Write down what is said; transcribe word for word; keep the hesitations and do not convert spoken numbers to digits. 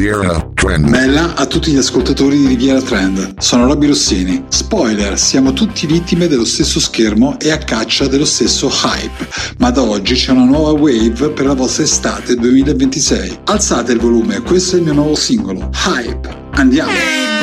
Riviera Trend. Bella a tutti gli ascoltatori di Riviera Trend. Sono Robby Rossini. Spoiler, siamo tutti vittime dello stesso schermo e a caccia dello stesso hype. Ma da oggi c'è una nuova wave per la vostra estate duemilaventisei. Alzate il volume, questo è il mio nuovo singolo, Hype. Andiamo!